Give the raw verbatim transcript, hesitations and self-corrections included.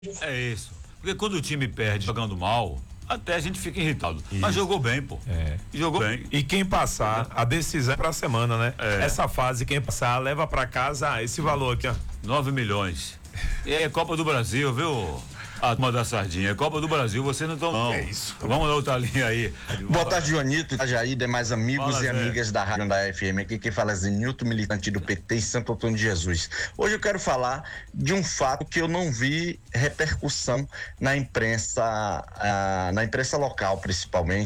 É isso. Porque quando o time perde jogando mal, até a gente fica irritado. Isso. Mas jogou bem, pô. É. Jogou bem. E quem passar, a decisão é pra semana, né? É. Essa fase, quem passar, leva pra casa esse valor aqui, ó. nove milhões. E é Copa do Brasil, viu? A turma da sardinha. É Copa do Brasil, você não tão. Não. É isso. Vamos na outra linha aí. Boa tarde, Joanito, Itajaí, demais amigos Fala, e Zé. amigas da Rádio da F M. Aqui quem fala é Zenilton, militante do P T em Santo Antônio de Jesus. Hoje eu quero falar de um fato que eu não vi repercussão na imprensa, ah, na imprensa local, principalmente.